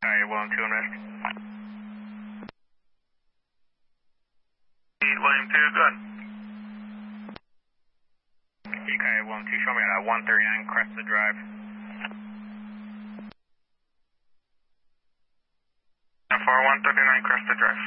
William 2 and rest. William 2, good. EK William 2, show me at 139 Crested Drive. 139 Crested Drive.